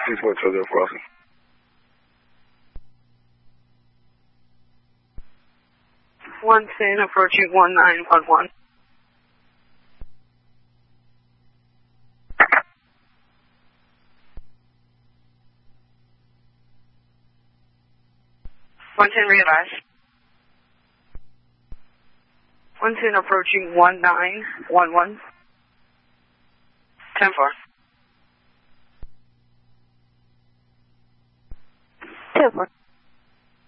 Please wait till they're crossing. One 10 approaching 1911. One 10 realized. 110 approaching 1911. 10-4. 10-4.